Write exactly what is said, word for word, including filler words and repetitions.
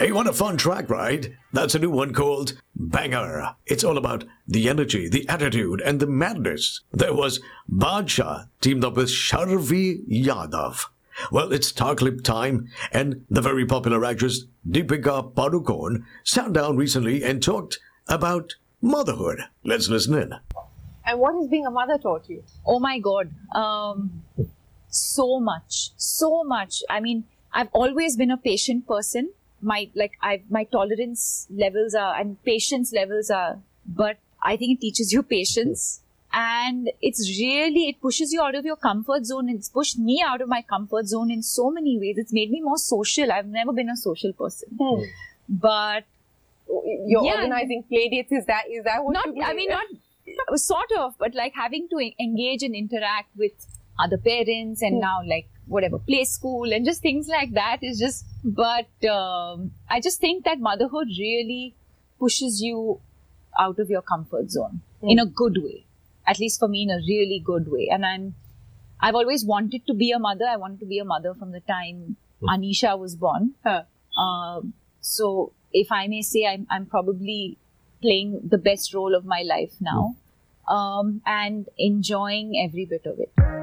Hey, what a fun track, right? That's a new one called Banger. It's all about the energy, the attitude, and the madness. There was Badshah teamed up with Sharvi Yadav. Well, it's Star Clip time, and the very popular actress Deepika Padukone sat down recently and talked about motherhood. Let's listen in. And what has being a mother taught you? Oh my God. Um, so much. So much. I mean, I've always been a patient person. My like I my tolerance levels are and patience levels are, but I think it teaches you patience. And it's really, it pushes you out of your comfort zone. It's pushed me out of my comfort zone in so many ways. It's made me more social. I've never been a social person. Hmm. But you're yeah, organizing play dates. Is that is that what not, you do? I mean, not sort of, but like having to engage and interact with other parents and Hmm. now like whatever, play school and just things like that is just, but um, I just think that motherhood really pushes you out of your comfort zone Hmm. in a good way. At least for me, in a really good way. And I'm, I've always wanted to be a mother. I wanted to be a mother from the time Anisha was born. Huh. Um, so if I may say, I'm, I'm probably playing the best role of my life now, um, and enjoying every bit of it.